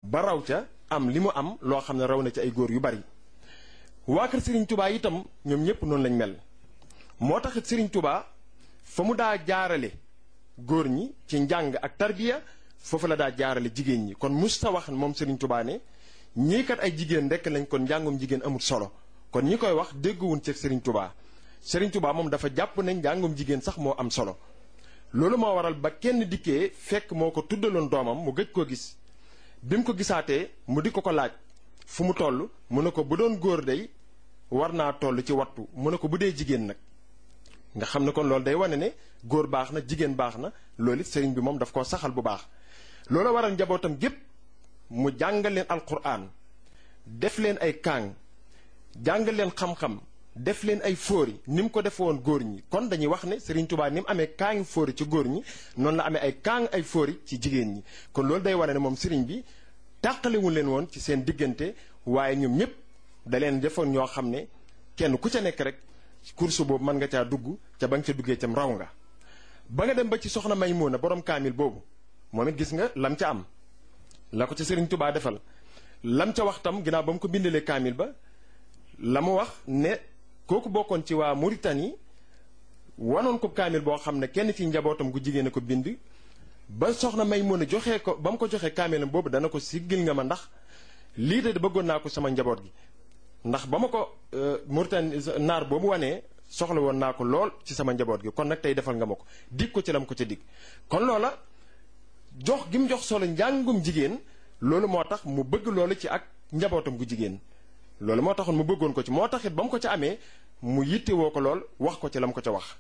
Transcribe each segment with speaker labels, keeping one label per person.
Speaker 1: ba raw ca am li mu am loo xam ne raw na ci ay góor yu bari. waa kër Serigne Touba itam ñoom ñëpp noonu lañ mel moo taxit Serigne Touba fa mu daa jaarale góor ñi ci njàng ak tarbiya foofu la daa jaarale jigéen ñi kon mus ta wax moom Serigne Touba ne ñii kat ay jigéen rekk lañ kon njàngum jigéen amul solo kon ñi koy wax dégguwuñ ci Serigne Touba. Serigne Touba moom dafa jàpp ne njàngum jigéen sax moo am solo loolu moo waral ba kenn dikkee fekk moo ko tuddaloon doomam mu gëj koo gis bi mu ko gisaatee mu di ko laaj fu mu toll mu ne ko bu doon góor day war naa toll ci wattu mu ne ko bu dee jigéen nag nga xam ne kon loolu day wane ne góor baax na jigéen baax na loolu it sëriñ bi moom daf koo saxal bu baax. loolu waral njabootam gépp mu jàngal leen alquran def leen ay kaang jàngal leen xam-xam def leen ay fóori ni mu ko defe woon góor ñi kon dañuy wax ne Serigne Touba ni mu amee kaangi fóori ci góor ñi noonu la amee ay kaang ay fóori ci jigéen ñi kon loolu day wane ne moom Serigne bi tàqalewul leen woon ci seen diggante waaye ñoom ñëpp da leen defoon ñoo xam ne kenn ku ca nekk rek course boobu mën nga caa dugg ca ba nga ca duggee cam raw nga ba nga dem ba ci soxna Maymuna borom kaamil boobu moom it gis nga lam ca am la ko ca Serigne Touba defal lam ca wax tam ginnaaw ba mu ko bindalee kaamil ba la mu wax ne kooku bokkoon ci waa Mauritanie wanoon ko kaamil boo xam ne kenn ci njabootam gu jigéen a ko bind ba soxna Maymuna joxee ko ba mu ko joxee kaamilam boobu dana ko siggil nga ma ndax lii de bëggoon naa ko sama njaboot gi ndax ba ma ko Mauritanie naar boobu wanee soxla woon naa ko lool ci sama njaboot gi kon nag tey defal nga ma ko dig ko ci lam ko ca dig kon loola jox gi mu jox solo njàngum jigéen loolu moo tax mu bëgg loolu ci ak njabootam gu jigéen loolu moo taxoon mu bëggoon ko ci moo taxit ba mu ko ca amee mu yittewoo ko lool wax ko ci la mu ko ca wax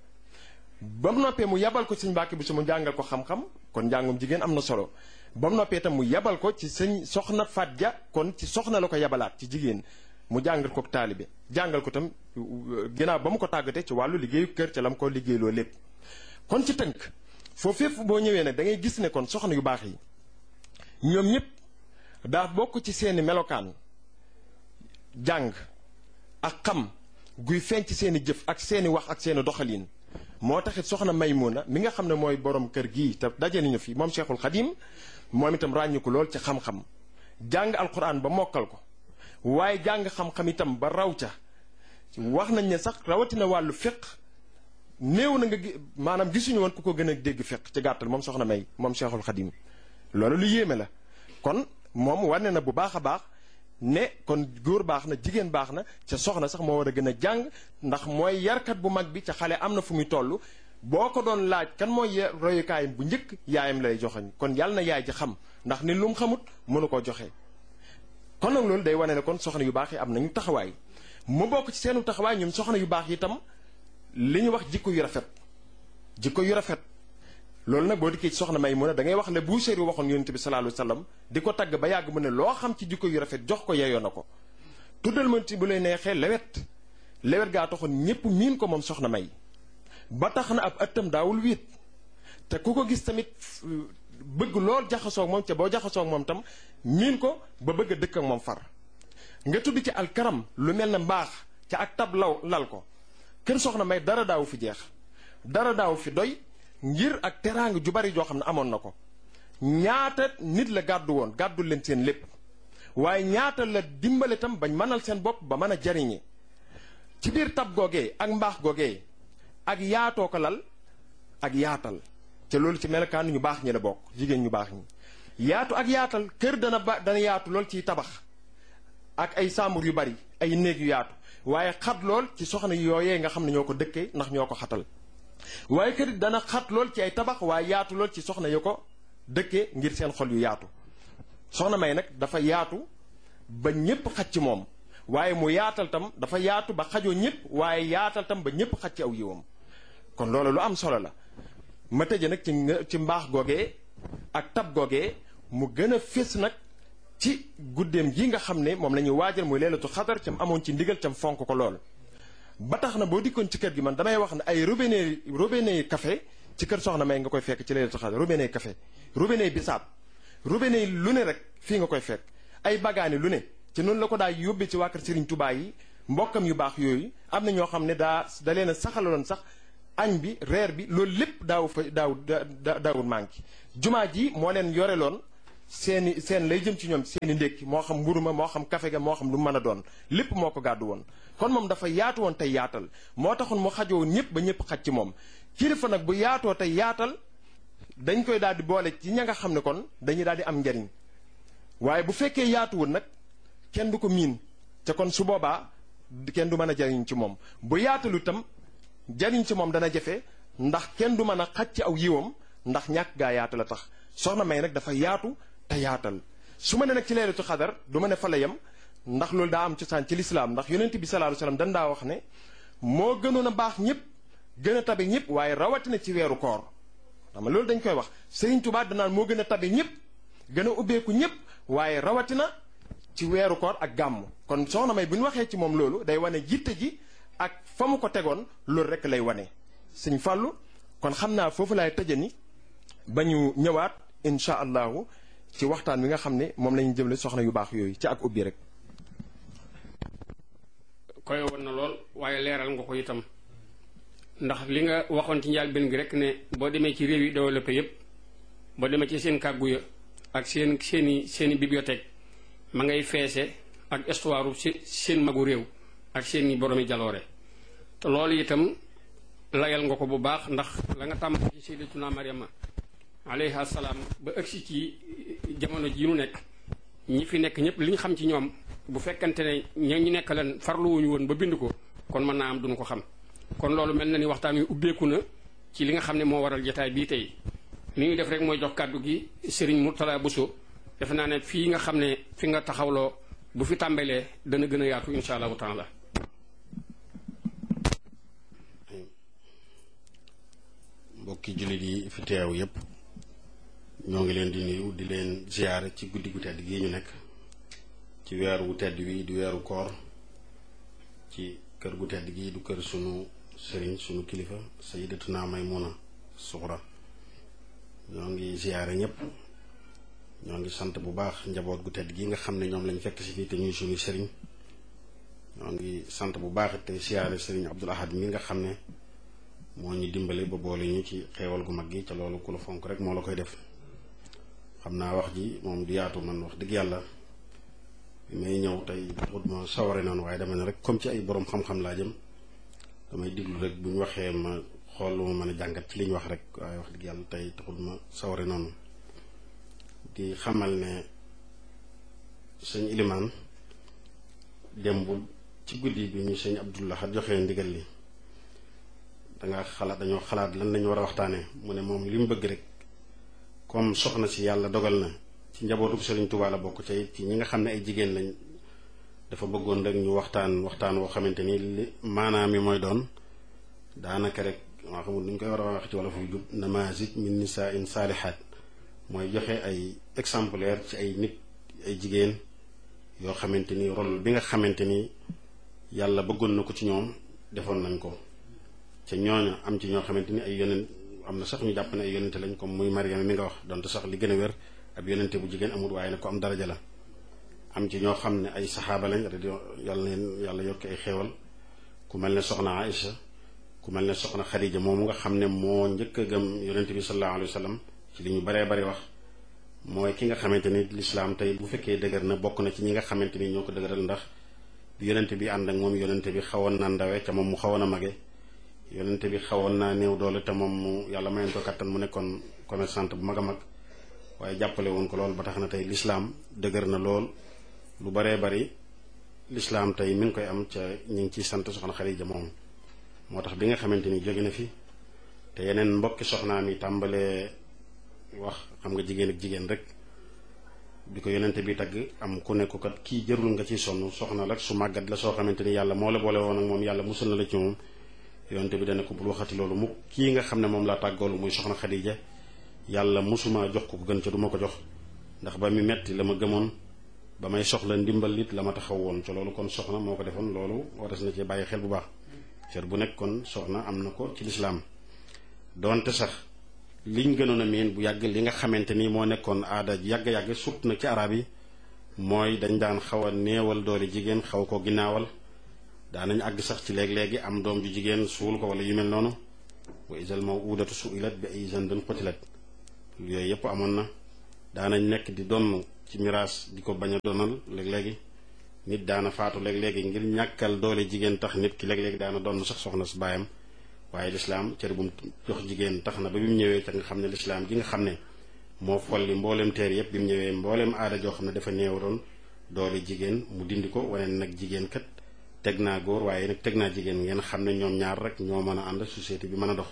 Speaker 1: ba mu noppee mu yabal ko sëñ Mbàkke Buso mu jàngal ko xam-xam kon njàngum jigéen am na solo ba mu noppee itam mu yabal ko ci sëñ soxna Faat Ja kon ci soxna la ko yabalaat ci jigéen mu jàngal ko taalibe jàngal ko tam ginnaaw ba mu ko tàggatee ci wàllu liggéeyu kër ca la mu ko liggéeyloo lépp kon ci tënk foofu fépp boo ñëwee nag da ngay gis ne kon soxna yu baax yi ñoom ñëpp daa bokk ci seeni melokaan jàng ak xam guy feeñ ci seeni jëf ak seeni wax ak seeni doxalin moo taxit soxna Maymuna mi nga xam ne mooy borom kër gii te daje nañu fi moom Cheikhul Khadim moom itam ràññu ko lool ci xam-xam jàng alquran ba mokkal ko waaye jàng xam-xam itam ba raw ca wax nañ ne sax rawatina wàllu fiq néew na nga maanaam gisuñu woon ku ko gën a dégg fiq ci gàttal moom soxna May moom Cheikhul Khadim loolu lu yéeme la kon moom wane na bu baax a baax ne kon góor baax na jigéen baax na ca soxna sax moo war a gën a jàng ndax mooy yarkat bu mag bi ca xale am na fu muy toll boo ko doon laaj kan mooy royukaayam bu njëkk yaayam lay joxeñ kon yàlla na yaay ji xam ndax ni lu mu xamut mënu koo joxe. kon nag loolu day wane ne kon soxna yu baax yi am nañu taxawaay mu bokk ci seenu taxawaay ñoom soxna yu baax yi itam li ñu wax jikko yu rafet jikko yu rafet. loolu nag boo dikkee ci soxna Maymuna da ngay wax le Buusiri waxoon yonent bi sallallahu alayhi wasallam di ko tagg ba yàgg mu ne loo xam ci jikko yu rafet jox ko yeyoo na ko tuddal ma ci bu lay neexee lewet gaa taxoon ñépp miin ko moom soxna May ba tax na ab ëttam daawul wiit te ku ko gis tamit bëgg lool jaxasoo ak moom ca boo jaxasoo ak moom tam miin ko ba bëgg a dëkk ak moom far nga tudd ci alkaram lu mel ne mbaax ca ak tab lal ko kër soxna May dara daawu fi jeex dara daawu fi doy ngir ak teraanga ju bari joo xam ne amoon na ko ñaata nit la gàddu woon gàddul leen seen lépp waaye ñaata la dimbale tam bañ mënal seen bopp ba mën a jariñe ci biir tab googee ak mbaax googee ak yaatoo ko lal ak yaatal te loolu ci melokaan ñu baax ñi la bokk jigéen ñu baax ñi yaatu ak yaatal kër dana yaatu lool ciy tabax ak ay saambur yu bari ay néeg yu yaatu waaye xat lool ci soxna yooyee nga xam ne ñoo ko dëkkee ndax ñoo ko xatal waaye kër dana xat lool ci ay tabax waaye yaatu lool ci soxna yu ko dëkkee ngir seen xol yu yaatu soxna May nag dafa yaatu ba ñépp xaj ci moom waaye mu yaatal tam dafa yaatu ba xajoo ñépp waaye yaatal tam ba ñépp xaj ci aw yiwam kon loolu lu am solo la ma tëje nag ci mbaax googee ak tab googee mu gën a fés nag ci guddeem gi nga xam ne moom la ñuy waajal muy leelatu xadar cam amoon ci ndigal cam fonk ko lool ba tax na boo dikkoon ci kër gi man damay wax ne ay robinet café ci kër soxna May nga koy fekk ci leelatu xadar robinet café robinet bisaab robinet lu ne rek fii nga koy fekk ay bagaani lu ne ci noonu la ko daa yóbbee ci waa kër Serigne Touba yi mbokkam yu baax yooyu am na ñoo xam ne da leen a saxaloon sax añ bi reer bi loolu lépp daawul manqué jumaa ji moo leen yoreloon seen lay jëm ci ñoom seeni ndékki moo xam mburu ma moo xam kafe ga moo xam lu mën a doon lépp moo ko gàddu woon kon moom dafa yaatu woon tey yaatal moo taxoon mu xajoo ñëpp ba ñëpp xaj ci moom kilifa nag bu yaatoo tey yaatal dañ koy daal di boole ci ña nga xam ne kon dañuy daal di am njariñ waaye bu fekkee yaatuwul nag kenn du ko miin te kon su boobaa kenn du mën a jariñ ci moom bu yaatalu itam jariñ ci moom dana jafe ndax kenn du mën a xaj ci aw yiwam ndax ñàkk gaa yaatu la tax soxna May nag dafa yaatu te yaatal su ma ne nag ci leelatu xadar du ma ne fa la yem ndax loolu daa am cosaan ci lislaam ndax yonent bi sallallahu alayhi wasallam dañ daa wax ne moo gënoon a baax ñëpp gën a tabe ñëpp waaye rawatina ci weeru koor xam nga loolu dañ koy wax Serigne Touba danaan moo gën a tabe ñëpp gën a ubbeeku ñëpp waaye rawatina ci weeru koor ak gàmm kon soxna May bu ñu waxee ci moom loolu day wane jitte ji ak fa mu ko tegoon loolu rek lay wane Sëñ Fàllu kon xam naa foofu laay tëjani ba ñu ñëwaat incha allahu ci waxtaan wi nga xam ne moom la ñu jëmle soxna yu baax yooyu ci ak ubbi rek.
Speaker 2: koy woon na lool waaye leeral nga ko itam ndax li nga waxoon ci njaal benn gi rek ne boo demee ci réew yi développé yépp boo demee ci seen kàggu ya ak seeni bibliothèque ma ngay feese ak histoire seen magu réew ak seeni boroomi jaloore te loolu itam layal nga ko bu baax ndax la nga tàmm ci sayyidatuna Maryama alayha salaam ba ëgsi ci jamono ji ñu nekk ñi fi nekk ñëpp li ñu xam ci ñoom bu fekkante ne ñu nekk leen farluwuñu woon ba bind ko kon mën naa am duñu ko xam kon loolu mel na ni waxtaan wi ubbeeku na ci li nga xam ne moo waral jotaay bii tey li ñuy def rek mooy jox kàddu gi Serigne Mourtala Bousso defe naa ne fii nga xam ne fi nga taxawloo bu fi tàmbalee dana gën a yaatu insha allahu taala.
Speaker 3: mbokki jullit yi fi teew yépp ñoo ngi leen di nuyu di leen ziyaare ci guddi gu tedd gii ñu nekk ci weeru wu tedd wi di weeru koor ci kër gu tedd gii du kër sunu sëriñ sunu kilifa sayyidatuna Maymuna Suxra ñoo ngi ziyaare ñépp ñoo ngi sant bu baax njaboot gu tedd gii nga xam ne ñoom lañ fekk si fii te ñuy sunu sëriñ ñoo ngi sant bu baax te ziyaare sëriñ Abdul Ahad mi nga xam ne moo ñu dimbale ba boole ñu ci xeewal gu mag gi ca loolu ku la fonk rek moo la koy def xam naa wax ji moom du yaatu man wax dëgg yàlla bi may ñëw tey taxut ma saware noonu waaye dama ne rek comme ci ay borom xam-xam laa jëm damay diglu rek bu ñu waxee ma xool lu ma mën a jàngat ci li ñu wax rek waaye wax dëgg yàlla tey taxut ma saware noonu di xamal ne sëñ Ilimaan démb ci guddi bi ñu sëñ Abdullah joxee ndigal li dañoo xalaat lan lañu war a waxtaanee mu ne moom li mu bëgg rek comme soxna si yàlla dogal na ci njabootu Sëriñ Tuubaa la bokk ci ñi nga xam ne ay jigéen lañ dafa bëggoon rek ñu waxtaan woo xamante ni li maanaam mi mooy doon daanaka rek maa xamul nu ñu koy war a wax ci wala fu jub namaazij min nisaa saalihaat mooy joxe ay exemplaire ci ay nit ay jigéen yoo xamante ni rôle bi nga xamante ni yàlla bëggoon na ko ci ñoom defoon nañ ko ca ñooñu am ci ñoo xamante ni ay yonent am na sax ñu jàpp ne ay yonente lañ comme muy Mariama mi nga wax donte sax li gën a wér ab yonente bu jigéen amul waaye nag ko am daraja la am ci ñoo xam ne ay saxaaba lañ yàlla leen yàlla yokki ay xeewal ku mel ne soxna Aïcha ku mel ne soxna Xadija moomu nga xam ne moo njëkk a gëm yonente bi sallallahu alayhi wa sallam ci li ñu baree bari wax mooy ki nga xamante ni lislaam tey bu fekkee dëgër na bokk na ci ñi nga xamante ni ñoo ko dëgëral ndax bi yonente bi ànd ak moom yonente bi xawoon na ndawe ca moom mu xawoon a mage yonente bi xawoon naa néew doole te moom mu yàlla mayoon ko kattan mu nekkoon commerçante bu mag a mag waaye jàppale woon ko lool ba tax na tey lislaam dëgër na lool lu baree bari lislaam tey mi ngi koy am ca ñu ngi ciy sant soxna Xadija moom moo tax bi nga xamante ni jóge na fi te yeneen mbokki soxnaam yi tàmbalee wax xam nga jigéen ak jigéen rek bi ko yonente bi tagg am ku nekk kat kii jërul nga ciy sonn soxna la su màggat la soo xamante ni yàlla moo la boole woon ak moom yàlla musul na la ci moom yonente bi dana ko bul waxati loolu mu kii nga xam ne moom laa tàggoolu muy soxna Xadija yàlla musuma jox ko gën ca du ma ko jox ndax ba mi metti la ma gëmoon ba may soxla ndimbal it la ma taxaw woon ca loolu kon soxna moo ko defoon loolu waras na ci bàyyi xel bu baax cër bu nekk kon soxna am na ko ci lislaam doonte sax liñ gënoon a miin bu yàgg li nga xamante ni moo nekkoon aada yàgg-yàgg surtout nag ci arab yi mooy dañ daan xaw a néewal doole jigéen xaw ko ginnaawal daanañ àgg sax ci léeg-léegi am doom ju jigéen suul ko wala yu mel noonu wa isal mawudatu suilat bi ay zanbin qutilat yooyu yëpp amoon na daanañ nekk di donn ci miraas di ko bañ a donal léeg-léegi nit daana faatu léeg-léegi ngir ñàkkal doole jigéen tax nit ki léeg-léegi daana donn sax soxna su baayam waaye lislaam cër bu mu jox jigéen tax na ba bi mu ñëwee ca nga xam ne lislaam gi nga xam ne moo folli mboolem teer yépp bi mu ñëwee mboolem aada joo xam ne dafa néewaroon doole jigéen mu dindi ko wane nag jigéen kat teg naa góor waaye nag teg naa jigéen ngeen xam ne ñoom ñaar rek ñoo mën a ànd société bi mën a dox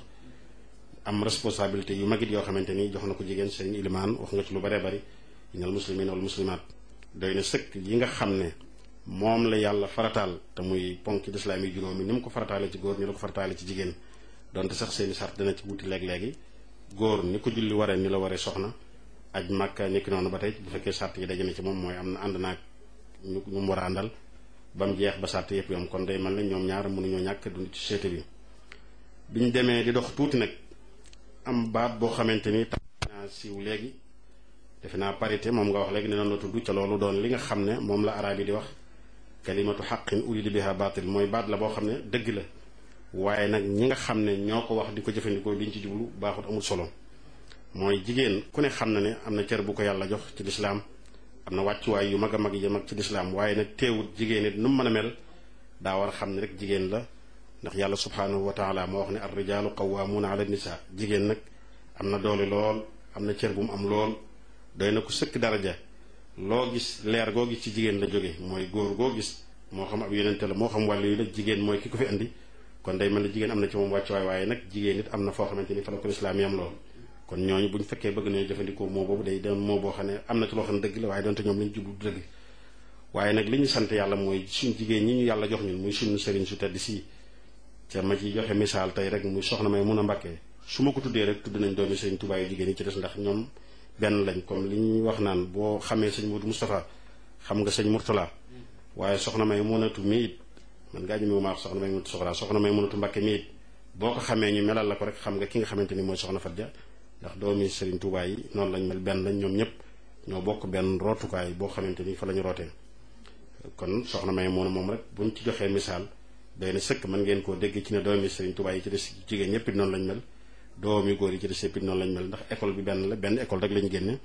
Speaker 3: am responsabilité yu magit yoo xamante ni jox na ko jigéen sëñ ilimaan wax nga ci lu baree bari inal muslimin wal muslimaat doy na sëkk yi nga xam ne moom la yàlla farataal te muy ponk lislaam yi juróomi ni mu ko farataale ci góor ni la ko farataale ci jigéen donte sax seeni sart dana ci wuti léeg-léegi góor ni ko julli waree ni la waree soxna aj màkka ni ki noonu ba tey bu fekkee sart yi daje na ci moom mooy am na ànd naag ñu mu war a àndal ba mu jeex ba sart yëpp yom kon day mel ne ñoom ñaar mënuñoo ñàkk dund ci société bi biñ demee di dox tuuti nag am baat boo xamante ni tax naa siiw léegi defe naa parité moom nga wax léegi ne noonu la tudd ca loolu doon li nga xam ne moom la araab yi di wax kalimatu xaqin urida biha baatil mooy baat la boo xam ne dëgg la waaye nag ñi nga xam ne ñoo ko wax di ko jëfandikoo liñ ci jublu baaxut amul solo mooy jigéen ku ne xam na ne am na cër bu ko yàlla jox ci lislaam am na wàccuwaay yu mag a mag yi mag ci lislaam waaye nag teewut jigéen it nu mu mën a mel daa war a xam ne rek jigéen la ndax yàlla subhaanahu wa taala moo wax ne ar rijaalu qawwaamuuna ala nisa jigéen nag am na doole lool am na cër bu mu am lool doy na ko sëkk daraja loo gis leer goo gis ci jigéen la jóge mooy góor goo gis moo xam ab yonente la moo xam wàllu yi la jigéen mooy ki ko fi andi kon day mel ne jigéen am na ci moom wàccuwaay waaye nag jigéen it am na foo xamante ni fa la ko lislaam yam lool kon ñooñu buñ fekkee bëgg nañu jëfandikoo moo boobu day doon moo boo xam ne am na ci loo xam ne dëgg la waaye doonte ñoom lañu jublu dëgg waaye nag li ñu sant yàlla mooy suñ jigéen ñi ñu yàlla jox ñun muy suñu sëriñ su tedd si ca ma ci joxe misaal tey rek muy soxna may mun a mbàkkee su ma ko tuddee rek tudd nañ doomi sëriñ Tuubaa yu jigéen yi ci des ndax ñoom benn lañ comme li ñuy wax naan boo xamee sëñ Modou Moustapha xam nga sëñ Mourtala waaye soxna may munatu mi it man ngaa ñëmewu maa wax soxna may munatu soxla soxna may munatu mbàkke mi it boo ko xamee ñu melal la ko rek xam nga ki nga xamante ni mooy soxna Fatja ndax doomi sëriñ Tuubaa yi noonu lañ mel benn lañ ñoom ñëpp ñoo bokk benn rootukaay boo xamante ni fa la ñu rootee kon soxna may mun a moom rek buñ ci joxee misaal doy na sëkk mën ngeen koo dégg ci ne doomi sëriñ Tuubaa yi ci des jigéen ñëpp it noonu lañ mel doomi góor yi ci des yëpp it noonu lañ mel ndax école bi benn la benn école rek lañu génne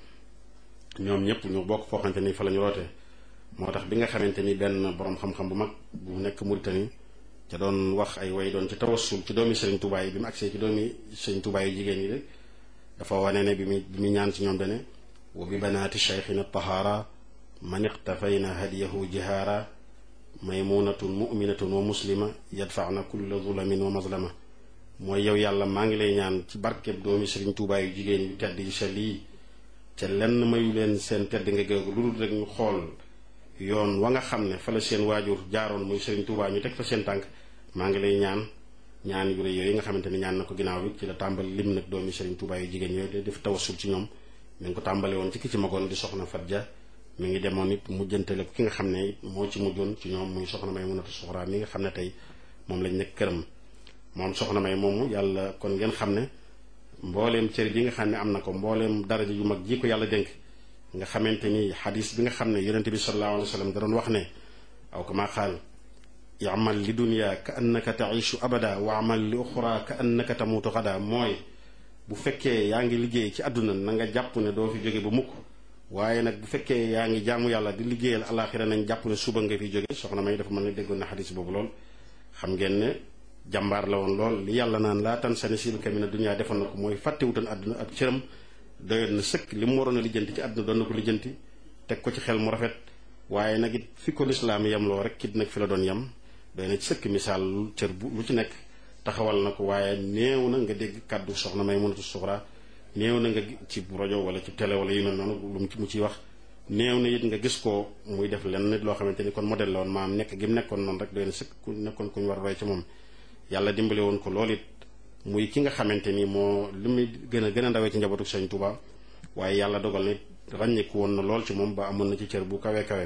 Speaker 3: ñoom ñëpp ñu bokk foo xamante ni fa la ñu rootee moo tax bi nga xamante ni benn borom xam-xam bu mag bu nekk Mauritanie ca doon wax ay way doon ci tawassul ci doomi sëriñ Tuubaa yi bi mu agsee ci doomi sëriñ Tuubaa yu jigéen yi rek dafa wane ne bi mu ñaan ci ñoom dane wa bi banaati cheikhina tahaara man iqtafayna hadiyahu jihaara maymunatun muminatun wa muslima yadfaana kulla zulamin wa mazlama mooy yow yàlla maa ngi lay ñaan ci barkeb doomi sëriñ Tuubaa yu jigéen yu tedd yu sell yi ca lenn mayu leen seen tedd nga géegu lu dul rek ñu xool yoon wa nga xam ne fa la seen waajur jaaroon muy sëriñ Tuubaa ñu teg fa seen tànk maa ngi lay ñaan ñaan yu rëy yooyu nga xamante ni ñaan na ko ginnaaw bi ci la tàmbali lim nag doomi sëriñ Tuubaa yu jigéen yooyu def tawassul ci ñoom mi ngi ko tàmbale woon ci ki ci magoon di soxna Fatja mi ngi demoon it mujjantale ko ki nga xam ne it moo ci mujjoon ci ñoom muy soxna may munatu suxraa mi nga xam ne tey moom lañ nekk këram moom soxna may moomu yàlla kon ngeen xam ne mbooleem cër bi nga xam ne am na ko mbooleem daraja yu mag ji ko yàlla dénk nga xamante ni xadis bi nga xam ne yonente bi sallallahu alayhi wa sallam da doon wax ne aw kama qaal yamal li dunya ka annaka taishu abada wa amal li uxra ka annaka tamutu xada mooy bu fekkee yaa ngi liggéey ci àdduna na nga jàpp ne doo fi jóge ba mukk waaye nag bu fekkee yaa ngi jaamu yàlla di liggéeyal alaxira nañ jàpp ne suba nga fi jóge soxna may dafa mën ne déggoon na xadis boobu lool xam ngeen ne jàmbaar la woon lool li yàlla naan laa tan sa nasiibaka mina dunya defoon na ko mooy fàttewutoon àdduna ak cëram doyoon na sëkk li mu waroon a lijjanti ci àdduna doon na ko lijjanti teg ko ci xel mu rafet waaye nag it fi ko lislaam yem loo rek kit nag fi la doon yem doy na ci sëkk misaal cër bu lu ci nekk taxawal na ko waaye néew na nga dégg kàddu soxna may munatu suxraa néew na nga ci rajo wala ci télé wala yu mel noonu lu mu ciy wax néew na it nga gis ko muy def lenn nit loo xamante ni kon modèle la woon maam nekk gi mu nekkoon noonu rek doy na sëkk ku nekkoon ku ñu war a roy ci moom yàlla dimbale woon ko loolu it muy ki nga xamante ni moo li muy gën a ndawee ci njabootu Sëriñ Tuubaa waaye yàlla dogal nit ràññeeku woon na lool ci moom ba amoon na ci cër bu kawe kawe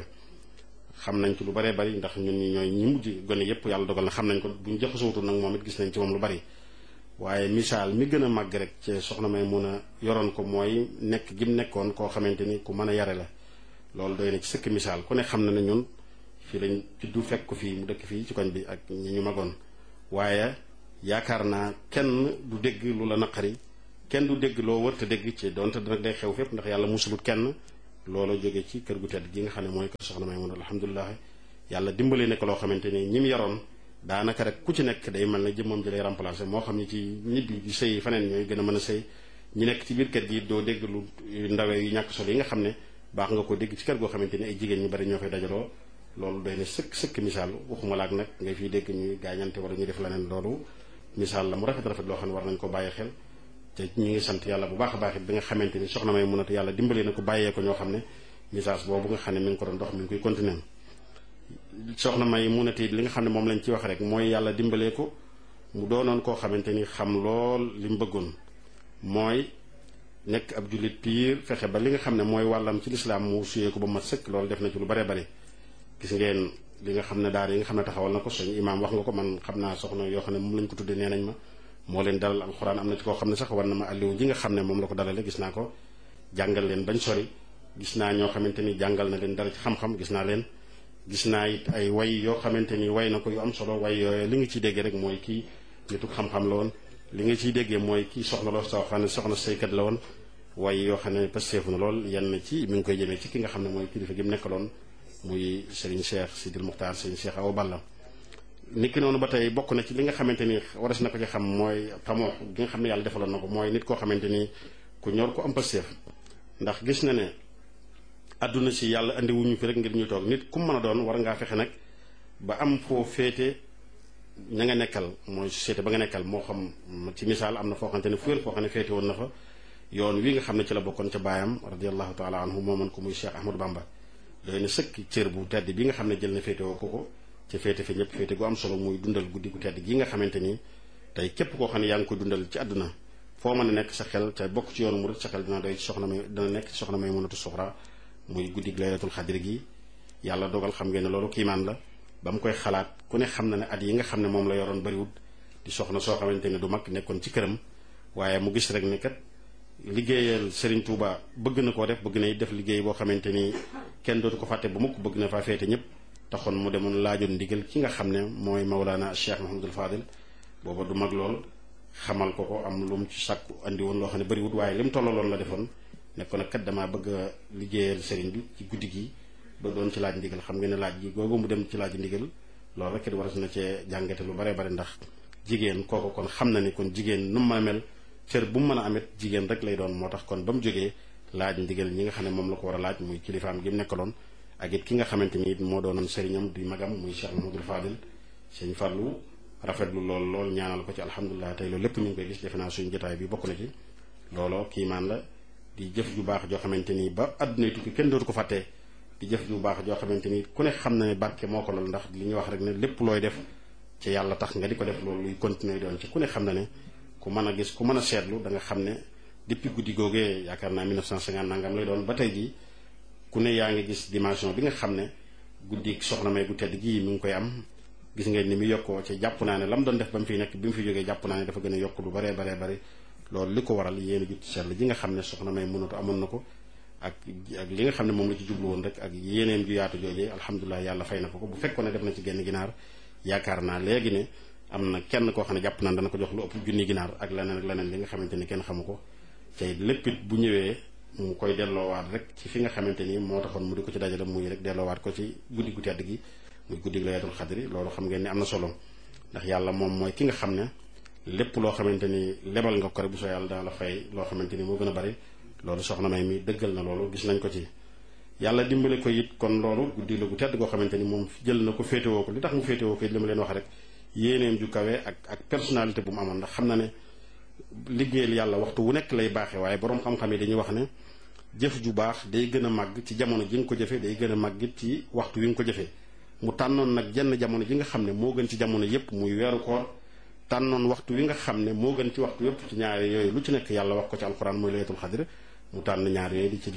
Speaker 3: xam nañ ci lu baree bari ndax ñun ñi ñooy ñi mujj gone yépp yàlla dogal na xam nañ ko buñ jaxasootul nag moom it gis nañ ci moom lu bari waaye misaal mi gën a màgg rek ci soxna may mun a yoroon ko mooy nekk gi mu nekkoon koo xamante ni ku mën a yare la loolu doy na ci sëkk misaal ku ne xam na ne ñun fii lañ juddu fekk ko fii mu dëkk fii ci koñ bi ak ñi ñu magoon waaye yaakaar naa kenn du dégg lu la naqari kenn du dégg loo wër te dégg ci donte nag day xew fépp ndax yàlla musulut kenn loolu jóge ci kër gu tedd gi nga xam ne mooy kër soxna Maymuna alhamdulilah yàlla dimbale ne ko loo xamante ni ñi mu yaroon daanaka rek ku ci nekk day mel ne jëmmam ji lay remplacé moo xam ni ci ñibbi di sëy faneen ñooy gën a mën a sëy ñi nekk ci biir kër gi doo dégg lu ndawee yu ñàkk solo yi nga xam ne baax nga ko dégg ci kër goo xamante ni ay jigéen ñu bari ñoo fay dajaloo loolu doy na sëkk misaal waxuma laak nag ngay fiy dégg ñuy gaañante wala ñuy def leneen loolu misaal la mu rafet loo xam ne war nañ ko bàyyi xel te ñu ngi sant yàlla bu baax a baax it bi nga xamante ni soxna Maymuna yàlla dimbalee na ko bàyyee ko ñoo xam ne message boobu nga xam ne mi ngi ko doon dox mi ngi koy continuer soxna Maymuna li nga xam ne moom lañ ci wax rek mooy yàlla dimbalee ko mu doonoon koo xamante ni xam lool li mu bëggoon mooy nekk ab jullit piir fexe ba li nga xam ne mooy wàllam ci lislaam mu suyee ko ba mat sëkk loolu def na ci lu bare bare gis ngeen li nga xam ne daara yi nga xam ne taxawal na ko suñu imaam wax nga ko man xam naa soxna yoo xam ne moom lañ ko tuddee nee nañ ma moo leen dalal alxuraan am na ci koo xam ne sax war na ma àlliwu ji nga xam ne moom la ko dalale gis naa ko jàngal leen bañ sori gis naa ñoo xamante ni jàngal na leen dara ci xam-xam gis naa leen gis naa it ay way yoo xamante ni way na ko yu am solo way yooyu li nga ciy déggee rek mooy kii nitu xam-xam la woon li nga ciy déggee mooy kii soxna loo soo xam ne soxna saykat la woon way yoo xam ne pasteefu na lool yenn ci mi ngi koy jëmee ci ki nga xam ne mooy kilifa gi mu nekkaloon muy Serigne Cheikh Sidil Muxtaar Serigne Cheikh Awa Balla niki noonu ba tey bokk na ci li nga xamante ni waras na ko ci xam mooy tamoo gi nga xam ne yàlla defaloon na ko mooy nit koo xamante ni ku ñor ko am pasteef ndax gis na ne àdduna si yàlla andi wuñu fi rek ngir ñu toog nit ku mën a doon war ngaa fexe nag ba am foo féete ña nga nekkal mooy société ba nga nekkal moo xam ci misaal am na foo xamante ne fu wér foo xam ne féete woon na fa yoon wi nga xam ne ci la bokkoon ca baayam radiallahu taala anhu mooman ko muy Cheikh Ahmadou Bamba doy na sëkk cër bu tedd bi nga xam ne jël na féete woo ko ca féete fi ñëpp féete gu am solo muy dundal guddi gu tedd gi nga xamante ni tey képp koo xam ne yaa ngi koy dundal ci àdduna foo mën a nekk sa xel te bokk ci yoonu murid sa xel dina doy ci soxna may dina nekk ci soxna Maymunatu Suxra muy guddi laylatul xadri gi yàlla dogal xam ngeen ne loolu kiimaan la ba mu koy xalaat ku ne xam na ne at yi nga xam ne moom la yoroon bariwut di soxna soo xamante ne du mag nekkoon ci këram waaye mu gis rek ne kat liggéeyal Serigne Touba bëgg na koo def bëgg na def liggéey boo xamante ni kenn dootu ko fàtte ba mukk bëgg na faa féete ñëpp taxoon mu demoon laajoon ndigal ki nga xam ne mooy Mawlana Cheikh Mahamadul Fadil booba du mag lool xamal ko am lu mu ci sàkku andi woon loo xam ne bariwut waaye li mu tollaloon la defoon nekkoon nag kat damaa bëgg a liggéeyal Serigne bi ci guddi gi ba doon ci laaj ndigal xam nga ne laaj gi googu mu dem ci laaj ndigal loolu rek it waras na cee jàngate lu bare bare ndax jigéen kooku kon xam na ni kon jigéen nu mu mën a mel cër bu mu mën a amit jigéen rek lay doon moo tax kon ba mu jógee laaj ndigal ñi nga xam ne moom la ko war a laaj muy kilifaam gi mu nekkaloon ak it ki nga xamante ni it moo doonoon sëriñam di magam muy Cheikh Mahamadul Fadil sëñ Fallou rafetlu lool ñaanal ko ci alhamdulilah tey loolu lépp ñu ngi koy gis defe naa suñu jotaay bi bokk na ci looloo kiimaan la di jëf ju baax joo xamante ni ba àdduna tukki kenn dootu ko fàttee di jëf ju baax joo xamante ni ku ne xam na ne barke moo ko lool ndax li ñuy wax rek ne lépp looy def ci yàlla tax nga di ko def loolu luy continuer doon ci ku ne xam na ne ku mën a gis ku mën a seetlu da nga xam ne depuis guddi googee yaakaar naa 1950 nangam lay doon ba tey jii ku ne yaa ngi gis dimension bi nga xam ne guddi soxna May gu tedd gii mi ngi koy am gis ngeen ni mu yokkoo ci jàpp naa ne la mu doon def ba mu fiy nekk bi mu fi jógee jàpp naa ne dafa gën a yokk lu baree bari loolu li ko waral yéen a jut ci seetlu ji nga xam ne soxna May mënatu amoon na ko ak li nga xam ne moom la ci jublu woon rek ak yéeneem ju yaatu joojee alhamdulilah yàlla fay na ko bu fekkoon ne def na ci genn ginaar yaakaar naa léegi ne am na kenn koo xam ne jàpp naa dana ko jox lu ëpp junni ginaar ak leneen li nga xamante ni kenn xamu ko tey lépp it bu ñëwee mu koy delloowaat rek ci fi nga xamante ni moo taxoon mu di ko ci dajale muy rek delloowaat ko ci guddi gu tedd gi muy guddi laylatul xadri loolu xam ngeen ni am na solo ndax yàlla moom mooy ki nga xam ne lépp loo xamante ni lebal nga ko rek bu soo yàlla dana la fay loo xamante ni moo gën a bari loolu soxna May mi dëggal na loolu gis nañ ko ci yàlla dimbale ko it kon loolu guddi la gu tedd goo xamante ni moom jël na ko féetewoo ko li tax mu féetewoo ko it li ma leen wax rek yéeneem ju kawe ak personnalité bu mu amoon ndax xam na ne liggéeyal yàlla waxtu wu nekk lay baaxee waaye boroom xam-xam yi dañuy wax ne jëf ju baax day gën a màgg ci jamono ji nga ko jëfee day gën a màgg it ci waxtu wi nga ko jëfee mu tànnoon nag jenn jamono ji nga xam ne moo gën ci jamono yépp muy weeru koor tànnoon waxtu wi nga xam ne moo gën ci waxtu yépp ci ñaari yooyu lu ci nekk yàlla wax ko ci alxuraan mooy laylatul xadr mu tànn ñaar yooyu di ci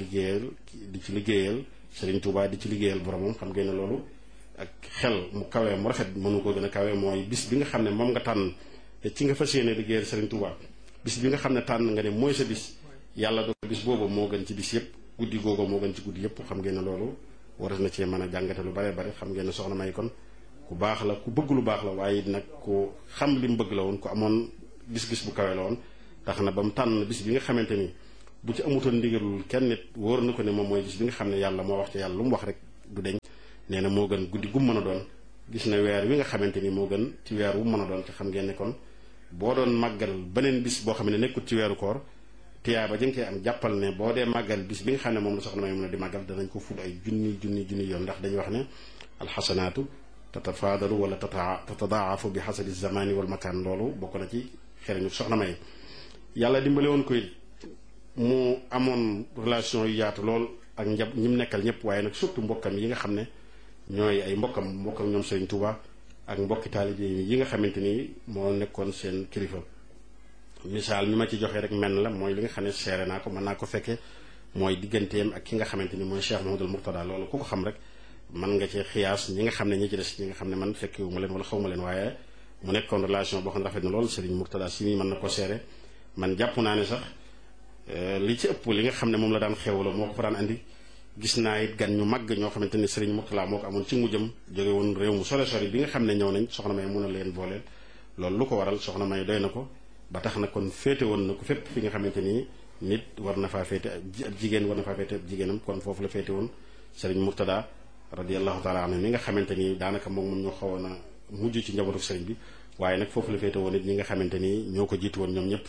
Speaker 3: liggéeyal Serigne Touba di ci liggéeyal boromam xam ngeen ne loolu ak xel mu kawee mu rafet mënu ko gën a kawee mooy bis bi nga xam ne moom nga tànn te ci nga fas yéene liggéeyal Serigne Touba bis bi nga xam ne tànn nga ne mooy sa bis yàlla do bis boobu moo gën ci bis yépp guddi googu moo gën ci guddi yépp xam ngeen ne loolu war na cee mën a jàngate lu bare bare xam ngeen ne soxna May kon ku baax la ku bëgg lu baax la waaye nag ku xam li mu bëgg la woon ku amoon gis-gis bu kawe la woon tax na ba mu tànn bis bi nga xamante ni bu ci amutoon ndigalul kenn nit wóor na ko ne moom mooy bis bi nga xam ne yàlla moo wax ci yàlla lu mu wax rek du deñ nee na moo gën guddi gu mën a doon gis na weer wi nga xamante ni moo gën ci weer wu mën a doon te xam ngeen ne kon boo doon màggal beneen bis boo xam ne nekkut ci weeru koor tiyaaba jëng cee am jàppal ne boo dee màggal bis bi nga xam ne moom la soxna may mën a di màggal danañ ko ful ay junni yoon ndax dañuy wax ne alxasanaatu tatafaadalu wala tatadaafu bi xasabi zamani wal makaan loolu bokk na ci xereñu soxna may yàlla dimbale woon ko it mu amoon relation yu yaatu lool ak ñi mu nekkal ñëpp waaye nag surtout mbokkam yi nga xam ne ñooy ay mbokkam ñoom Serigne Touba ak mbokki taalibe yi nga xamante ni moo nekkoon seen kilifa misaal mi ma ci joxee rek menn la mooy li nga xam ne seere naa ko mën naa ko fekke mooy digganteem ak ki nga xamante ni mooy Cheikh Mouhamadoul Mourtada loolu ku ko xam rek mën nga ci xiyaas ñi nga xam ne ñi ci des ñi nga xam ne man fekkewu ma leen wala xaw ma leen waaye mu nekkoon relation boo xam ne rafet na lool Serigne Mourtada si mii mën na ko seere man jàpp naa ne sax li ci ëpp li nga xam ne moom la daan xewloo moo ko fa daan andi gis naa it gan ñu màgg ñoo xamante ni Serigne Mourtada moo ko amoon ci mujjam jóge woon réew mu sore sori bi nga xam ne ñëw nañ soxna may mun a leen booleel loolu lu ko waral soxna may doy na ko ba tax na kon féete woon na ko fépp fi nga xamante ni nit war na faa féete ab jigéen war na faa féete ab jigéenam kon foofu la féete woon Serigne Mourtada radiyallahu taala anhu mi nga xamante ni daanaka moom ñoo xawoon a mujj ci njabootu Serigne bi waaye nag foofu la féete woon it ñi nga xamante ni ñoo ko jiitu woon ñoom ñëpp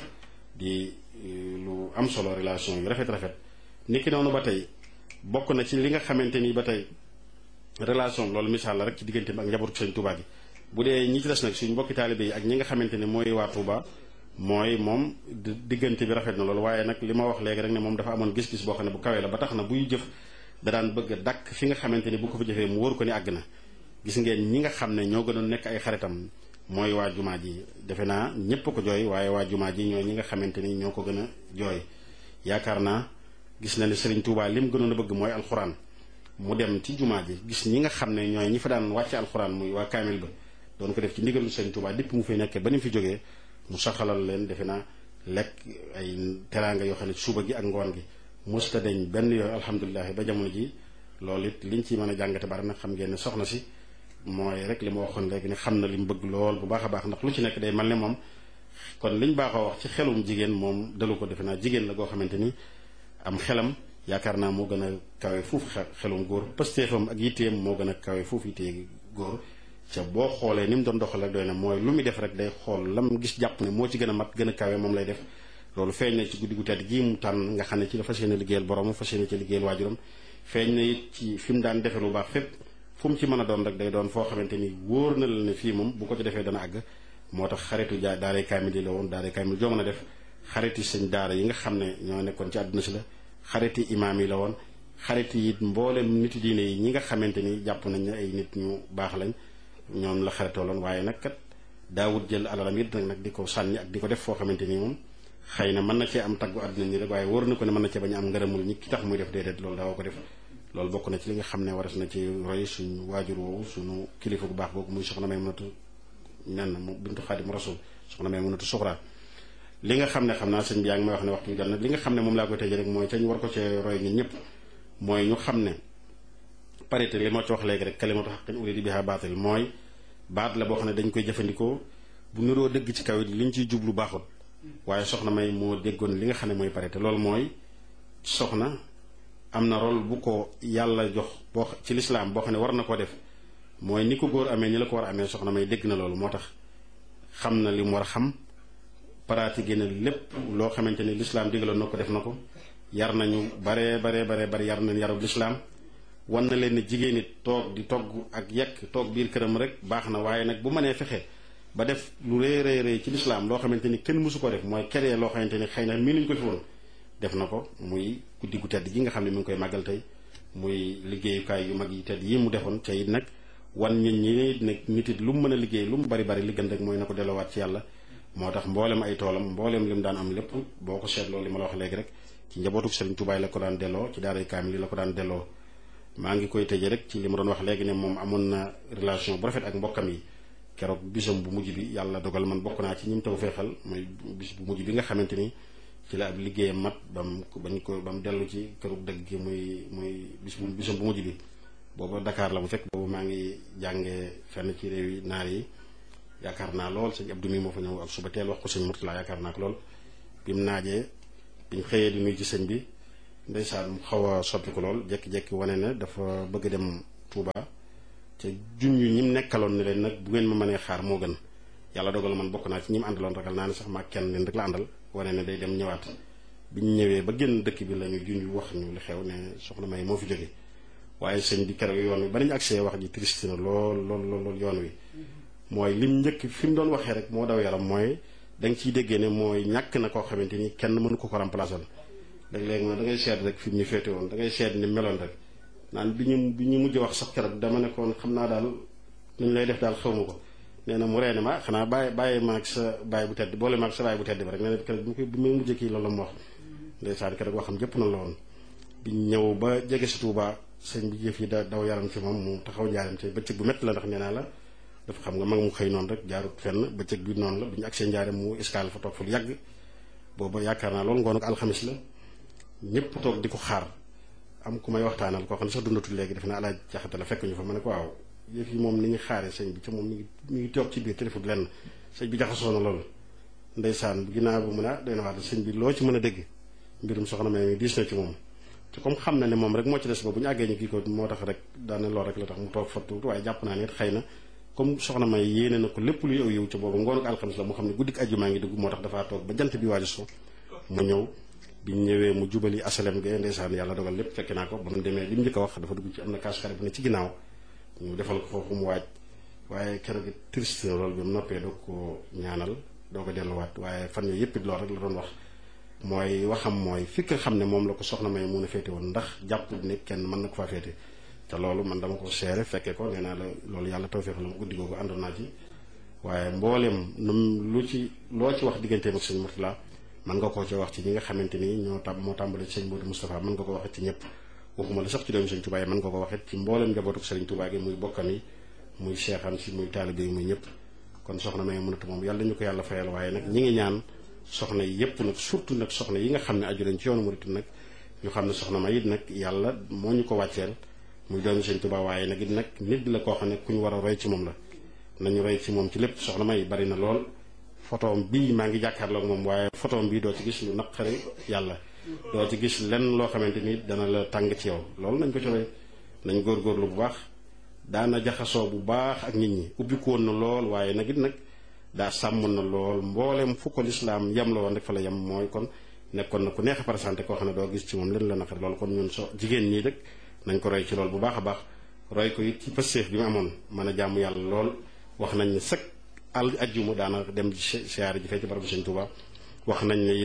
Speaker 3: di lu am solo relation yu rafet niki noonu ba tey bokk na ci li nga xamante ni ba tey relation loolu misaal la rek ci diggante bi ak njabootu Serigne Touba gi bu dee ñi ci des nag suñu mbokki taalibe yi ak ñi nga xamante ni mooy waa Touba mooy moom diggante bi rafet na loolu waaye nag li ma wax léegi rek ne moom dafa amoon gis-gis boo xam ne bu kawee la ba tax na buy jëf da daan bëgg a dàkk fi nga xamante ni bu ko fa jëfee mu wóor ko ni àgg na gis ngeen ñi nga xam ne ñoo gënoon nekk ay xaritam mooy waa jumaa ji defe naa ñépp ko jooy waaye waa jumaa ji ñooy ñi nga xamante ni ñoo ko gën a jooy yaakaar naa gis na ne Serigne Touba lim gënoon a bëgg mooy alxuraan mu dem ci jumaa ji gis ñi nga xam ne ñooy ñi fa daan wàcce alxuraan muy waa kaamil ba doon ko def ci ndigalu Serigne Touba dipp mu fi nekkee ba ni mu fi jógee mu saxalal leen defe naa lekk ay teraanga yoo xam ne suba gi ak ngoon gi musta deñ benn yooyu alhamdulilah ba jamono ji loolu it liñ ci mën a jàngate bari nag xam ngeen ne soxna si mooy rek li ma waxoon léegi ne xam na li mu bëgg lool bu baax a baax ndax lu ci nekk day mel ne moom kon liñ baaxoo wax ci xelum jigéen moom dalu ko defe naa jigéen la goo xamante ni am xelam yaakaar naa moo gën a kawe fuuf xelum góor pëstéefam ak yitteem moo gën a kawe fuuf yittee góor ca boo xoolee ni mu doon doxal rek doy na mooy lu muy def rek day xool lam gis jàpp ne moo ci gën a mat gën a kawe moom lay def loolu feeñ na ci guddi gu tedd gii mu tànn nga xam ne ci la fas yéene liggéeyal borom fas yéene ci liggéeyal waajuram feeñ na it ci fi mu daan defe lu baax fépp fu mu ci mën a doon rek day doon foo xamante ni wóor na la ne fii moom bu ko ci defee dana àgg moo tax xaritu daaray kaamil yi la woon daaray kaamil joo mën a def xariti sëñ daara yi nga xam ne ñoo nekkoon ci àdduna si la xariti imaam yi la woon xariti it mboolem nitu diine yi ñi nga xamante ni jàpp nañ ne ay nit ñu baax lañ ñoom la xaritooloon waaye nag kat daawut jël alalam it nag di ko sànni ak di ko def foo xamante ni moom xëy na mën na cee am taggu àdduna ni rek waaye wóor na ko ne mën na cee bañ a am ngërëmul ñi ki tax muy def déedéet loolu daawoo ko def loolu bokk na ci li nga xam ne waras na ci roy suñu waajur woowu suñu kilifa gu baax googu muy soxna Maymunatu nen mu bintu Xaadim Rasul soxna Maymunatu Suxra li nga xam ne xam naa sëñ bi yaa ngi may wax ne waxtu bi jot na li nga xam ne moom laa koy tëjee rek mooy te ñu war ko cee roy ñun ñëpp mooy ñu xam ne parité li ma ci wax léegi rek kalimatu haqqin urida biha baatil mooy baat la boo xam ne dañ koy jëfandikoo bu niroo dëgg ci kaw it li ñu ciy jublu baaxul waaye soxna May moo déggoon li nga xam ne mooy parité loolu mooy soxna am na rôle bu ko yàlla jox boo ci lislaam boo xam ne war na ko def mooy ni ko góor amee ni la ko war a amee soxna May dégg na loolu moo tax xam na li mu war a xam pratiqué na lépp loo xamante ni lislaam digaloon na ko def na ko yar nañu bare yar nañ yarub lislaam wan na leen ne jigéen it toog di togg ak yekk toog biir këram rek baax na waaye nag bu mënee fexe ba def lu rëy ci lislaam loo xamante ni kenn mësu ko def mooy keree loo xamante ni xëy na mii nuñ ko fi woon def na ko muy guddi gu tedd gi nga xam ne mi ngi koy màggal tey muy liggéeyukaay yu mag yi tedd yi mu defoon ca it nag wan nit ñi nag nit it lu mu mën a liggéey lu mu bari li gën rek mooy na ko delloowaat ci yàlla moo tax mboolem ay toolam mboolem li mu daan am lépp boo ko seetloo li ma la wax léegi rek ci njabootu Serigne Touba la ko daan delloo ci daaray kaamil la ko daan delloo maa ngi koy tëjee rek ci li ma doon wax léegi ne moom amoon na relation bu rafet ak mbokkam yi keroog bisam bu mujj bi yàlla dogal man bokk naa ci ñi mu taw feexal mooy bis bu mujj bi nga xamante ni ci la ab liggéeyam mat ba mu dellu ci këru dëgg gi muy bisam bu mujj bi booba Dakar la mu fekk boobu maa ngi jàngee fenn ci réew yi naar yi yaakaar naa lool sëñ Abdou mi moo fa ñëw ak suba teel wax ko sëñ Murtala yaakaar naa ko lool bi mu naajee biñ xëyee di nuyu ci sëñ bi ndeysaan mu xaw a soppiku lool jekki-jekki wane ne dafa bëgg dem Touba te junj ñi mu nekkaloon ne leen nag bu ngeen ma mënee xaar moo gën yàlla dogal man bokk naa ci ñi mu àndaloon ragal naa ne sax maa kenn leen rek la àndal wane ne day dem ñëwaat biñ ñëwee ba génn dëkk bi la ñu junj wax ñu li xew ne soxna May moo fi jóge waaye sëñ bi keroog yoon wi ba nañu accès wax ji triste na lool yoon wi mooy lim njëkk fi mu doon waxee rek moo daw yaram mooy da nga ciy déggee ne mooy ñàkk na koo xamante ni kenn mënu ko remplacer léeg-léeg da ngay seet rek fi mu ñu féete woon da ngay seet ni meloon rek naan bi ñu mujj wax sax keroog dama nekkoon xam naa daal nuñ lay def daal xaw ma ko nee na mu reene ma xanaa bàyyi ma ak sa baay bu tedd boole ma ak sa baay bu tedd ba rek nee na keroog bi muy mujj kii loolu la mu wax ndeysaan keroog waxam jëpp na la woon biñ ñëw ba jege si Touba sëñ bi jëf yi daw yaram ci moom mu taxaw njaaram te bëccëg bu métti la ndax nee naa la dafa xam nga mag mu xëy noonu rek jaarut fenn bëccëg bi noonu la bi ñu agsee njaaram mu escale fa toog fa lu yàgg booba yaakaar naa loolu ngoon ak alxamis la ñëpp toog di ko xaar am ku may waxtaanal koo xam ne sax dundatul léegi def na alaaj jaxate la fekk ñu fa ma ne ko waaw yëf yi moom ni ñu xaaree sëñ bi ca moom mi ngi toog ci biir téléphone lenn sëñ bi jaxasoo na loolu ndeysaan ginnaaw bu mu ne doy na waat sëñ bi loo ci mën a dégg mbirum soxna May diis na ci moom te comme xam na ne moom rek moo ci des ba bu ñu àggee ñu kii ko moo tax rek daane lool rek la tax mu toog fa tuuti waaye jàpp naa ne it xëy na comme soxna May yéene na ko lépp luy aw yiw ca boobu ngoonu alxamis la mu xam ne guddik àjjuma ngi dugg moo tax dafaa toog ba jant bi waaju so mu ñëw biñ ñëwee mu jubali asalem ge ndeysaan yàlla dogal lépp fekk naa ko ba mu demee li mu njëkk a wax dafa dugg ci am na kaas xare bu ne ci ginnaaw ñu defal ko foofu mu waaj waaye keroog it triste na loolu bi mu noppee doog ko ñaanal doo ko delluwaat waaye fan yooyu yëpp it loolu rek la doon wax mooy waxam mooy fi nga xam ne moom la ko soxna May mun a féete woon ndax jàpp ne kenn mën na ko faa féete te loolu man dama ko seere fekkee ko nee naa la loolu yàlla tawfeex la mu guddi googu àndoon naa ci waaye mbooleem loo ci wax digganteem ak sëñ Murtala mën nga koo ci wax ci ñi nga xamante ni moo tàmbale ci sëñ Modou Moustapha mën nga ko waxee ci ñëpp waxuma la sax ci doomu sëñ Touba yi mën nga ko waxee ci mbooleem njabootu sëriñ Touba gi muy bokkam yi muy seexam si muy taalibe yi muy ñëpp kon soxna May mënatu moom yàlla ñu ko yàlla fayal waaye nag ñi ngi ñaan soxna yi yëpp nag surtout nag soxna yi nga xam ne aju lañ ci yoonu murit nag ñu xam ne soxna May it nag yàlla moo ñu ko wàcceel muy doomu sëñ Touba waaye nag it nag nit la koo xam ne ku ñu war a roy ci moom la nañu roy ci moom ci lépp soxna May bari na lool photoom bii maa ngi jàkkaarloog moom waaye photoom bii doo ci gis lu naqari yàlla doo ci gis lenn loo xamante ni dana la tàng ci yow loolu nañ ko ci roy nañ góorgóorlu bu baax daana jaxasoo bu baax ak nit ñi ubbi ko woon na lool waaye nag it nag daa sàmm na lool mboolem fu ko lislaam yem la woon rek fa la yem mooy kon nekkoon na ku neex a présenté koo xam ne doo gis ci moom leen la naqari loolu kon ñun jigéen ñii rek nañ ko roy ci lool bu baax a baax roy ko it ci pëstéef bi mu amoon mën a jàmm yàlla lool wax nañ ne sëkk ajjuma daana dem siyaare ji fee ci barabu sëñ Touba wax nañ ne it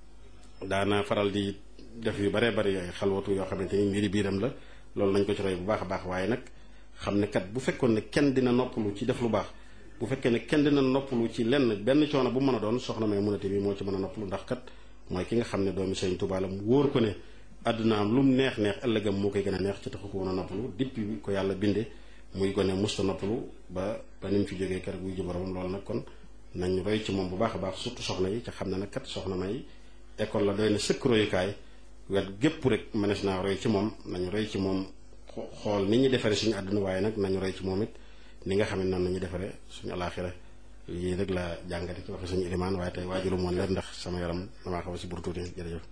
Speaker 3: daana faral di def yu baree bari yooyu xalwatu yoo xamante ni mbiri biiram la loolu nañ ko ci roy bu baax a baax waaye nag xam ne kat bu fekkoon ne kenn dina noppalu ci def lu baax bu fekkee ne kenn dina noppalu ci lenn benn coono bu mën a doon soxna May munate bi moo ci mën a noppalu ndax kat mooy ki nga xam ne doomi sëñ Touba la mu wóor ko ne àddunaam lu mu neex ëllëgam moo koy gën a neex ci taxu ko woon a noppalu depuis ko yàlla binde muy gone musta noppalu ba ni mu fi jógee keroog wuy ji boromam loolu nag kon nañ roy ci moom bu baax a baax surtout soxna yi ca xam ne nag kat soxna May école la doy na sëkk royukaay wet gépp rek mënees naa roy ci moom nañu roy ci moom xool ni ñu defaree suñu àdduna waaye nag nañu roy ci moom it ni nga xam ne noonu nañu defaree suñu alaaxira lii rek la jàngate ci waxe suñu ilimaan waaye tey waajulu moon leen ndax sama yaram damaa xaw a si buru tuuti jërëjëf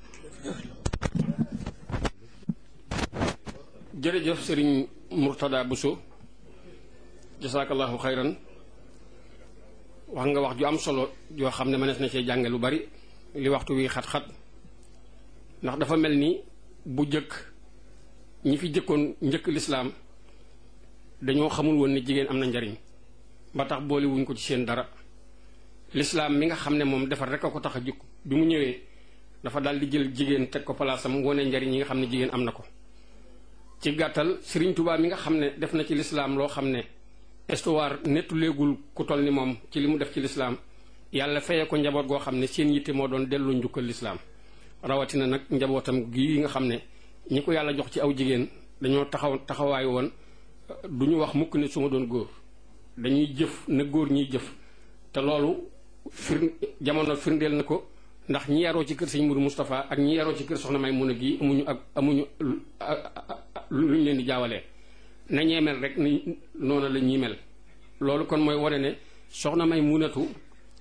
Speaker 2: jërëjëf sëriñ Murtada Bousso jasaakallahu xayran wax nga wax ju am solo yoo xam ne mënees na cee jànge lu bari li waxtu wi xat-xat ndax dafa mel ni bu jëkk ñi fi jëkkoon njëkk lislaam dañoo xamul woon ne jigéen am na njariñ ba tax boole wuñ ko ci seen dara lislaam mi nga xam ne moom defar rek a ko tax a jukk bi mu ñëwee dafa daal di jël jigéen teg ko palaasam wone njariñ yi nga xam ne jigéen am na ko ci gàttal Sëriñ Tuubaa mi nga xam ne def na ci lislaam loo xam ne histoire nettu léegul ku toll ni moom ci li mu def ci lislaam yàlla fayee ko njaboot goo xam ne seen yitte moo doon delloo njukkal lislaam rawatina nag njabootam gii nga xam ne ñi ko yàlla jox ci aw jigéen dañoo taxawaay woon du ñu wax mukk ne su ma doon góor dañuy jëf na góor ñiy jëf te loolu jamono firndeel na ko ndax ñi yaroo ci kër sëñ Mourou Moustapha ak ñi yaroo ci kër soxna May mun a gii amuñu luñ leen di jaawalee na ñee mel rek ni noonu la ñuy mel loolu kon mooy wane ne soxna May munatu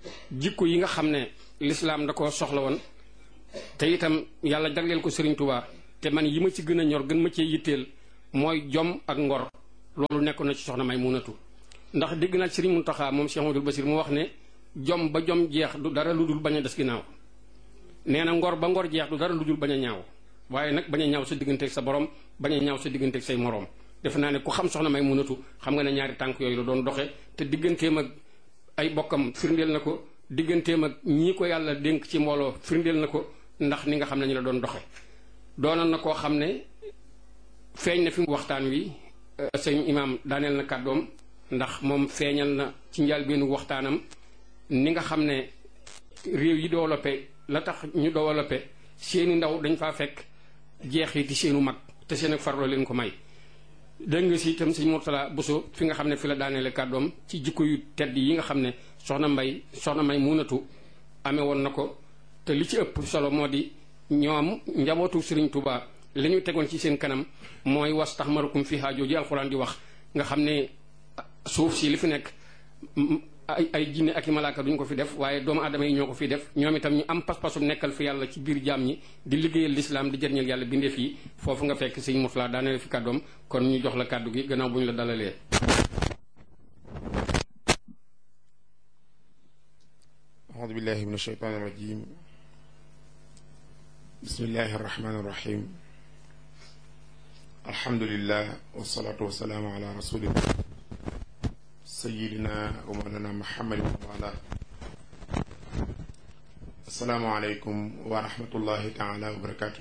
Speaker 2: jikko yi nga xam ne lislaam da koo soxla woon te itam yàlla jagleel ko Serigne Touba te man yi ma ci gën a ñor gën ma cee yitteel mooy jom ak ngor loolu nekkoon na ci soxna Maymunatu ndax dégg naa Serigne Mountakha moom Cheikh Amadou Bassir mu wax ne jom ba jom jeex du dara lu dul bañ a des ginnaaw nee na ngor ba ngor jeex du dara lu dul bañ a ñaaw waaye nag bañ a ñaaw sa digganteeg sa borom bañ a ñaaw sa digganteeg say moroom defe naa ne ku xam soxna Maymunatu xam nga ne ñaari tànk yooyu la doon doxe te digganteem ak ay bokkam firndeel na ko digganteem ak ñii ko yàlla dénk ci mbooloo firndeel na ko ndax ni nga xam ne ñu la doon doxe doonoon na koo xam ne feeñ na fi waxtaan wi sëñ imaam daaneel na kàddoom ndax moom feeñal na ci njëlbéenu waxtaanam ni nga xam ne réew yi développé la tax ñu développé seeni ndaw dañ faa fekk jeexiti seenu mag te seen ak farloo leen ko may dégg nga si itam sëñ Mourtala Bousso fi nga xam ne fi la daaneele kàddoom ci jikko yu tedd yi nga xam ne soxna Maymunatu amee woon na ko te li ci ëpp solo moo di ñoom njabootu Serigne Touba li ñu tegoon ci seen kanam mooy wastaxmarukum fiha jooju alxuraan di wax nga xam ne suuf si li fi nekk ay jinne ak i malaaka duñ ko fi def waaye doomu aadama yi ñoo ko fi def ñoom itam ñu am pas-pasum nekkal fi yàlla ci biir jaam ñi di liggéeyal lislaam di jëriñal yàlla bindeef yi foofu nga fekk sëñ Mourtala daaneel fi kàddoom kon ñu jox la kàddu gi gannaaw bu ñu la dalalee.
Speaker 4: أعوذ بالله من الشيطان الرجيم بسم الله الرحمن الرحيم الحمد لله والصلاة والسلام على رسول الله سيدنا ومولانا محمد وعلى السلام عليكم ورحمة الله تعالى وبركاته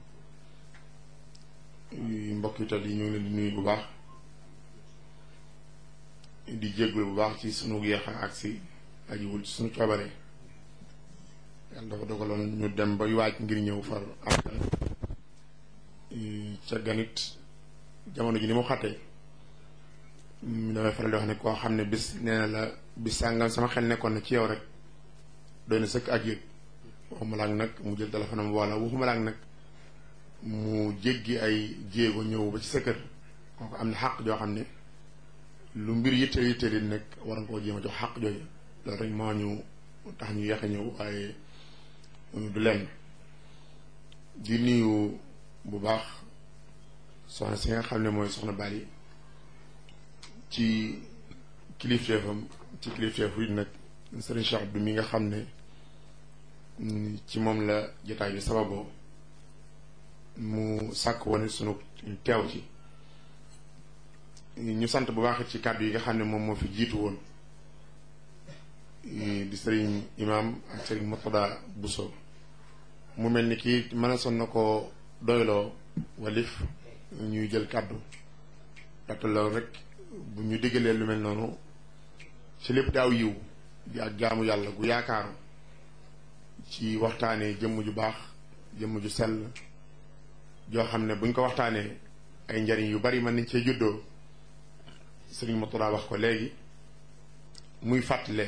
Speaker 4: mbokk yi tedd yi ñu ngi leen di nuyu bu baax di jéggul bu baax ci sunu yeex a agsi ajiwul ci sunu coobare yàlla dafa dogaloon ñu dem ba waaj ngir ñëw far am ca ganit jamono ji ni mu xattee damay faral di wax ne koo xam ne bis nee na la bis sàngam sama xel nekkoon na ci yow rek doy na sëkk ak yëg waxuma laak nag mu jël téléphone am wala waxuma laak nag mu jéggi ay jéego ñëw ba ci sa kër kooku am na xàq joo xam ne lu mbir yitteel yitteel yi nekk war nga koo jéem a jox xàq jooju loolu rek moo ñu tax ñu yeex a ñëw waaye du lenn di nuyu bu baax soxna si nga xam ne mooy soxna Bali ci kilifteefam ci kilifteefu it nag Serigne Cheikh Abdou mi nga xam ne ci moom la jotaay bi sababoo mu sàkk wane sunu teew ci ñu sant bu baax ci kàddu yi nga xam ne moom moo fi jiitu woon di sëriñ imam ak sëriñ Mourtada Bousso mu mel ni kii mën a son na ko doyloo walif ñuy jël kàddu ndaxte loolu rek bu ñu diggalee lu mel noonu ci lépp daaw yiw di ak jaamu yàlla gu yaakaaru ci waxtaanee jëmm ju baax jëmm ju sell joo xam ne buñ ko waxtaanee ay njariñ yu bari mën nañ cee juddoo sëriñ Mourtada wax ko léegi muy fàttali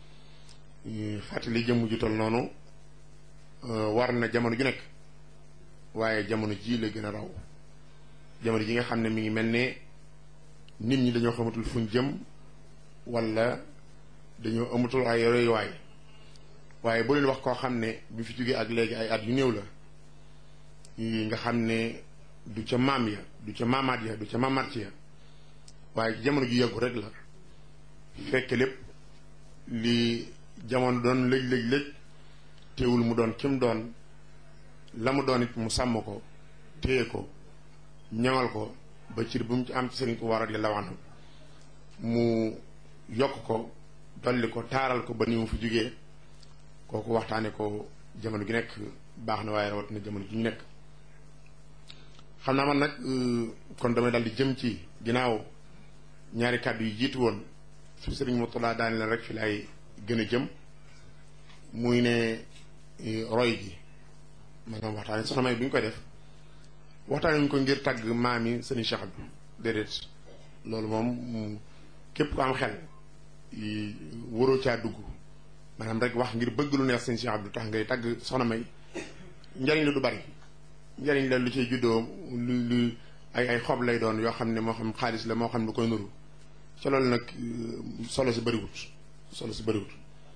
Speaker 4: jëmm ju tol noonu war na jamono ju nekk waaye jamono ji la gën a raw jamono ji nga xam ne mi ngi mel ne nit ñi dañoo xamatul fuñ jëm wala dañoo amatul ay royuwaay waaye boo leen wax koo xam ne bi fi jógee ak léegi ay at yu néew la nga xam ne du ca maam ya du ca maamaat ya du ca maamaat ya waaye jamono ju yàggu rek la fekk lépp li jamono doon lëj teewul mu doon kim doon la mu doon it mu sàmm ko téye ko ñaŋal ko ba cir bu mu ci am ci Sëriñ Tuubaa radiyallaahu anhu mu yokk ko dolli ko taaral ko ba ni mu fi jógee kooku waxtaane ko jamono gi nekk baax na waaye rawatina jamono ji ñu nekk xam naa man nag kon damay daal di jëm ci ginnaaw ñaari kàddu yi jiitu woon su Sëriñ Mourtada daane leen rek fi laay gën a jëm muy ne roy gi maanaam waxtaane soxna May bu ñu koy def waxtaane ñu ko ngir tàgg maam yi Sëriñ Cheikh Abdou déedéet loolu moom képp ko am xel waroo caa dugg maanaam rek wax ngir bëgg lu neex Sëriñ Cheikh Abdou tax ngay tàgg soxna May njariñ la du bari njariñ la lu cay juddoo lu ay xob lay doon yoo xam ne moo xam xaalis la moo xam lu koy nuru ca loolu nag solo si bëriwut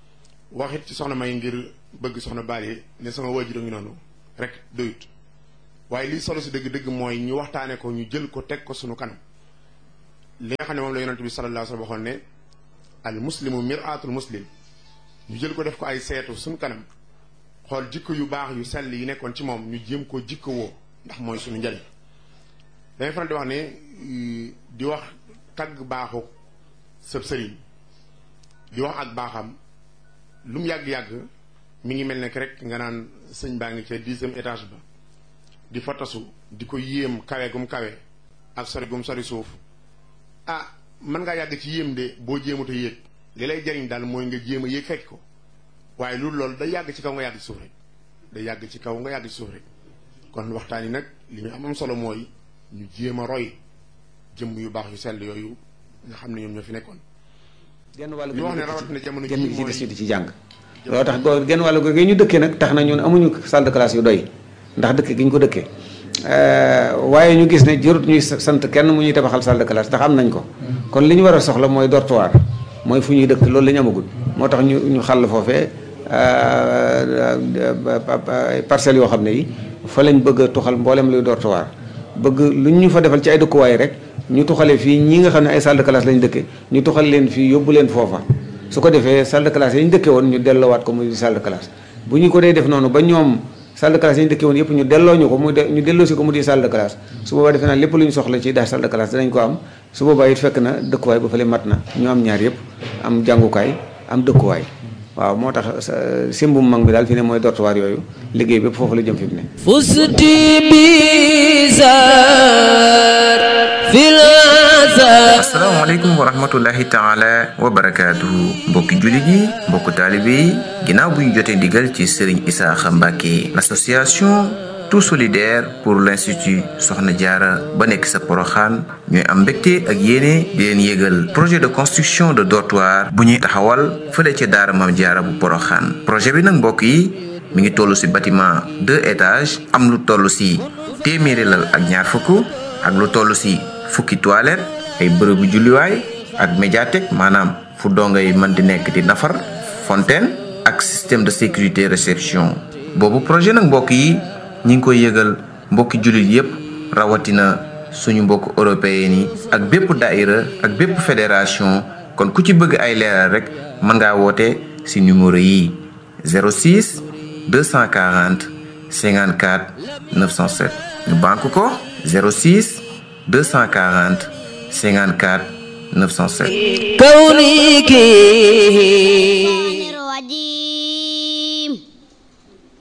Speaker 4: waxit ci soxna May ngir bëgg soxna Bally ne sama waajur ngi noonu rek doyut waaye lii solo si dëgg-dëgg mooy ñu waxtaane ko ñu jël ko teg ko sunu kanam li nga xam ne moom la yonent bi sallallahu alayhi wa sallam waxoon ne al muslimu mir'atul muslim ñu jël ko def ko ay seetu sunu kanam xool jikko yu baax yu sell yi nekkoon ci moom ñu jéem koo jikko woo ndax mooy sunu njariñ dañuy faral di wax ne di wax tagg baaxu sëb sëriñ di wax ak baaxam lu mu yàgg-yàgg mi ngi mel ne rek nga naan sëñ baa ngi ca 10e étage ba di fa tasu di ko yéem kawe gum kawe ak sori gum sori suuf ah mën ngaa yàgg ci yéem de boo jéemut a yéeg li lay jariñ daal mooy nga jéem a yéeg fekk ko waaye loolu day yàgg ci kaw nga yàgg ci suuf rek day yàgg ci kaw nga yàgg ci suuf rek kon waxtaan yi nag li ñu am solo mooy ñu jéem a roy jëmm yu baax yu sell yooyu nga xam ne ñoom ñoo fi nekkoon.
Speaker 5: genn wàll
Speaker 4: ñu wax ne rawatina jamono ji
Speaker 5: mooy genn gi ci jàng. loolu tax genn wàll gi ñu dëkkee nag tax na ñun amuñu salle de classe yu doy ndax dëkk gi ñu ko dëkkee waaye ñu gis ne jërut ñuy sant kenn mu ñuy tabaxal salle de classe ndax am nañ ko. kon li ñu war a soxla mooy dortoir mooy fu ñuy dëkk loolu la ñu amagul moo tax ñu xàll foofee parcelles yoo xam ne yi fa lañ bëgg a tuxal mboolem luy dortoir bëgg lu ñu fa defal ci ay dëkkuwaay rek ñu tuxale fii ñi nga xam ne ay salle de classe lañ dëkke ñu tuxal leen fii yóbbu leen foofa su ko defee salle de classe yi ñu dëkke woon ñu delloowaat ko muy salle de classe bu ñu ko dee def noonu ba ñoom salle de classe yi ñu dëkke woon yëpp ñu delloo ñu ko ñu delloo si ko mu di salle de classe su boobaa defe naa lépp lu ñu soxla ci daal salle de classe dinañ ko am su boobaa it fekk na dëkkuwaay ba fële mat na ñu am ñaar yëpp am jàngukaay am dëkkuwaay waaw moo tax simbum mag bi daal fi ne mooy dortoir yooyu liggéey bépp foofu la jëm fi mu ne fusti bizar fil
Speaker 6: asalaamaaleykum wa rahmatullahi taala wa barakaatuhu mbokki jullit yi mbokku taalibe yi ginnaaw bu ñu jotee ndigal ci Serigne Isaaxa Mbàkke l'association tout solidaire pour l'institut Soxna Jaara ba nekk sa Poroxaan ñooy am mbégte ak yéene di leen yégal projet de construction de dortoir bu ñuy taxawal fële ca daara Maam Jaara bu Poroxaan projet bi nag mbokk yi mi ngi toll ci bâtiment 2 étages am lu toll ci téeméeri lal ak ñaar fukk ak lu toll ci fukki toilette ay bërëbu julliwaay ak médiathèque maanaam fu dongo yi mën di nekk di nafar fontaine ak système de sécurité réception boobu projet nag mbokk yi ñi ngi koy yëgal mbokki jullit yépp rawatina suñu mbokk européen yi ak bépp daïra ak bépp fédération kon ku ci bëgg ay leeral rek mën ngaa woote ci numéro yi 06 240 54 907 ñu banque ko 06 240 54 907